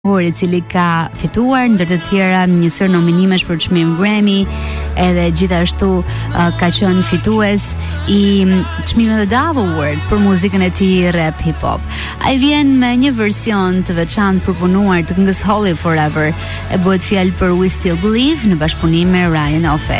I cili ka fituar ndër të tjera një sër nominimesh për çmim Grammy, edhe gjithashtu ka qenë fitues i çmimeve Dove Award për muzikën e tij rap hip hop. Ai vjen me një version të veçantë përpunuar të këngës Holly Forever, e bëhet fjalë për We Still Believe në bashkëpunim me Ryan Offey.